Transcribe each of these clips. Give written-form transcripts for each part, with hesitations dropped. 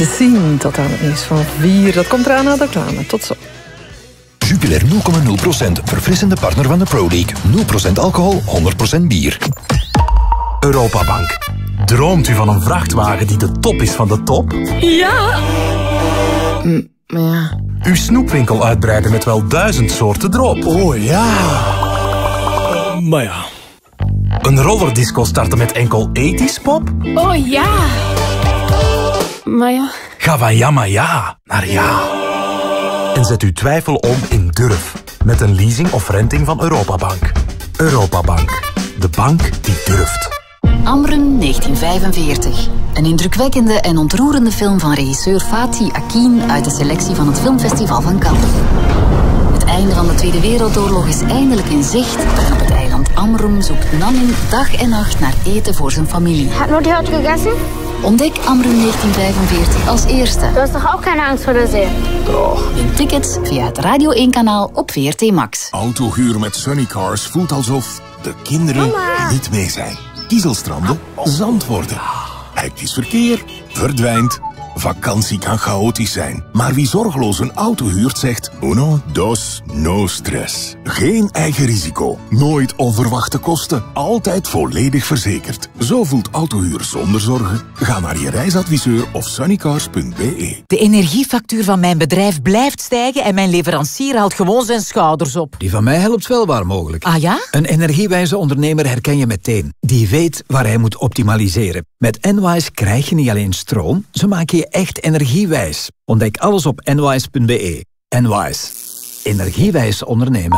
De Scene tot aan het nieuws van 4. Dat komt eraan na de reclame. Tot zo. Jupiler 0,0%. Verfrissende partner van de Pro League. 0% alcohol, 100% bier. Europabank. Droomt u van een vrachtwagen die de top is van de top? Ja! Maar ja... Uw snoepwinkel uitbreiden met wel 1000 soorten drop? Oh ja! Maar ja... Een rollerdisco starten met enkel 80's pop? Oh ja! Maar ja... Ga van ja maar ja naar ja. En zet uw twijfel om in durf. Met een leasing of renting van Europabank. Europabank. De bank die durft. Amrum 1945. Een indrukwekkende en ontroerende film van regisseur Fatih Akin uit de selectie van het Filmfestival van Cannes. Het einde van de Tweede Wereldoorlog is eindelijk in zicht en op het eiland Amrum zoekt Nanin dag en nacht naar eten voor zijn familie. Hat Mutti heute gegessen? Ontdek Amrum 1945 als eerste. Du hast doch auch keine Angst vor der See. Toch. Win tickets via het Radio 1-kanaal op VRT Max. Autohuur met Sunnycars voelt alsof de kinderen niet mee zijn. Kiezelstranden, zand worden. Hectisch verkeer, verdwijnt. Vakantie kan chaotisch zijn. Maar wie zorgeloos een auto huurt zegt... Uno, dos, no stress. Geen eigen risico. Nooit onverwachte kosten. Altijd volledig verzekerd. Zo voelt autohuur zonder zorgen. Ga naar je reisadviseur of sunnycars.be. De energiefactuur van mijn bedrijf blijft stijgen en mijn leverancier haalt gewoon zijn schouders op. Die van mij helpt wel waar mogelijk. Ah ja? Een energiewijze ondernemer herken je meteen. Die weet waar hij moet optimaliseren. Met Enwise krijg je niet alleen stroom, ze maken je echt energiewijs. Ontdek alles op enwise.be. Enwise. Energiewijs ondernemen.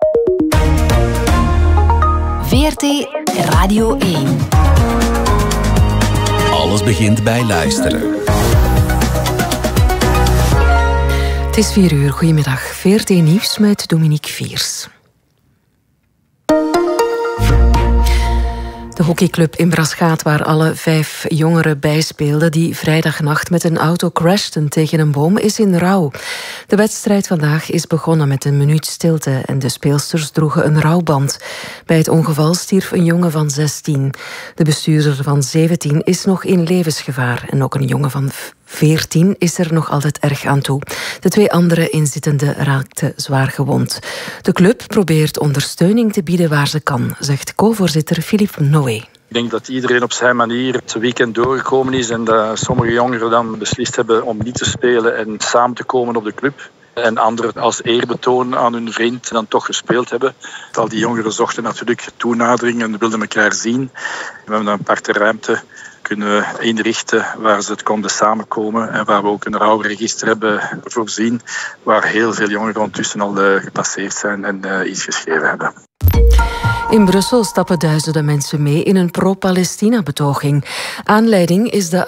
VRT Radio 1. Alles begint bij luisteren. Het is 4 uur. Goedemiddag. VRT Nieuws met Dominique Viers. De hockeyclub in Braschaat, waar alle 5 jongeren bijspeelden die vrijdagnacht met een auto crashten tegen een boom, is in rouw. De wedstrijd vandaag is begonnen met een minuut stilte en de speelsters droegen een rouwband. Bij het ongeval stierf een jongen van 16. De bestuurder van 17 is nog in levensgevaar en ook een jongen van 14 is er nog altijd erg aan toe. De 2 andere inzittenden raakten zwaar gewond. De club probeert ondersteuning te bieden waar ze kan, zegt co-voorzitter Philippe Noé. Ik denk dat iedereen op zijn manier het weekend doorgekomen is en dat sommige jongeren dan beslist hebben om niet te spelen en samen te komen op de club. En anderen als eerbetoon aan hun vriend dan toch gespeeld hebben. Al die jongeren zochten natuurlijk toenadering en wilden elkaar zien. We hebben een aparte ruimte kunnen inrichten waar ze het konden samenkomen en waar we ook een rouwregister hebben voorzien, waar heel veel jongeren ondertussen al gepasseerd zijn en iets geschreven hebben. In Brussel stappen duizenden mensen mee in een pro-Palestina-betoging. Aanleiding is de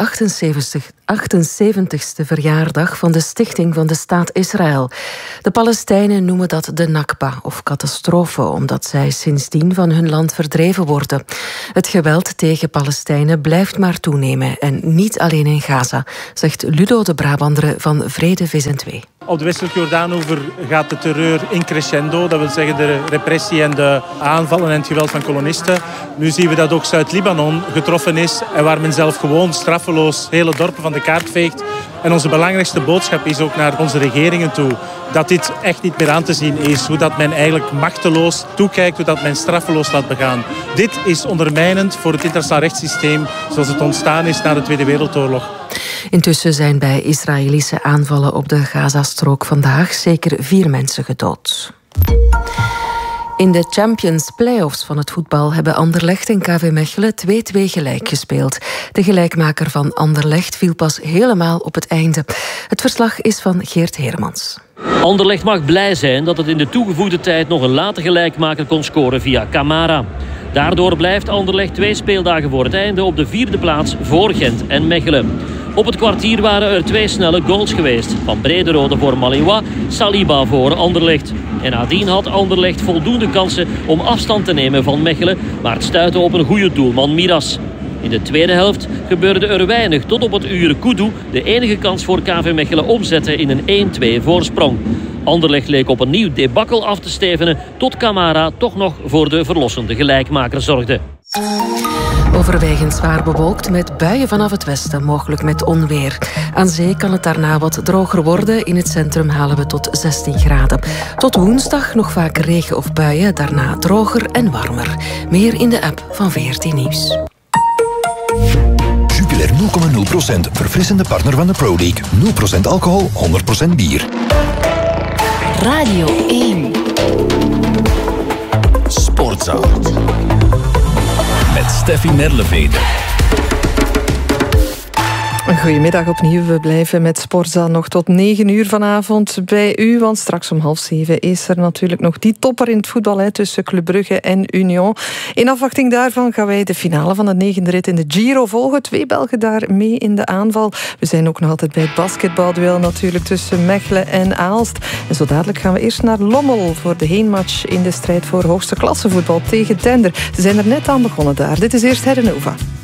78ste verjaardag van de stichting van de staat Israël. De Palestijnen noemen dat de Nakba, of catastrofe, omdat zij sindsdien van hun land verdreven worden. Het geweld tegen Palestijnen blijft maar toenemen en niet alleen in Gaza, zegt Ludo de Brabander van Vrede Vis en Twee. Op de westelijke Jordaanoever gaat de terreur in crescendo. Dat wil zeggen de repressie en de aanvallen en het geweld van kolonisten. Nu zien we dat ook Zuid-Libanon getroffen is en waar men zelf gewoon straffeloos hele dorpen van de kaart veegt. En onze belangrijkste boodschap is ook naar onze regeringen toe dat dit echt niet meer aan te zien is. Hoe dat men eigenlijk machteloos toekijkt, hoe dat men straffeloos laat begaan. Dit is ondermijnend voor het internationaal rechtssysteem zoals het ontstaan is na de Tweede Wereldoorlog. Intussen zijn bij Israëlische aanvallen op de Gazastrook vandaag zeker 4 mensen gedood. In de Champions Playoffs van het voetbal hebben Anderlecht en KV Mechelen 2-2 gelijk gespeeld. De gelijkmaker van Anderlecht viel pas helemaal op het einde. Het verslag is van Geert Hermans. Anderlecht mag blij zijn dat het in de toegevoegde tijd nog een late gelijkmaker kon scoren via Camara. Daardoor blijft Anderlecht 2 speeldagen voor het einde op de 4e plaats voor Gent en Mechelen. Op het kwartier waren er 2 snelle goals geweest. Van Brederode voor Malinwa, Saliba voor Anderlecht. En nadien had Anderlecht voldoende kansen om afstand te nemen van Mechelen, maar het stuitte op een goede doelman Miras. In de tweede helft gebeurde er weinig tot op het uur Kudu de enige kans voor KV Mechelen omzetten in een 1-2 voorsprong. Anderlecht leek op een nieuw debakkel af te stevenen tot Camara toch nog voor de verlossende gelijkmaker zorgde. Overwegend zwaar bewolkt met buien vanaf het westen, mogelijk met onweer. Aan zee kan het daarna wat droger worden. In het centrum halen we tot 16 graden. Tot woensdag nog vaak regen of buien, daarna droger en warmer. Meer in de app van VRT Nieuws. Jupiler 0,0%. Verfrissende partner van de Pro League. 0% alcohol, 100% bier. Radio 1. Sportzaal. Met Steffi Merleveen. Goedemiddag opnieuw. We blijven met Sportzaal nog tot 9 uur vanavond bij u. Want straks om 6:30 is er natuurlijk nog die topper in het voetbal tussen Club Brugge en Union. In afwachting daarvan gaan wij de finale van de 9e rit in de Giro volgen. 2 Belgen daar mee in de aanval. We zijn ook nog altijd bij het basketbalduel natuurlijk tussen Mechelen en Aalst. En zo dadelijk gaan we eerst naar Lommel voor de heenmatch in de strijd voor hoogste klassevoetbal tegen Tender. Ze zijn er net aan begonnen daar. Dit is eerst Herrenova.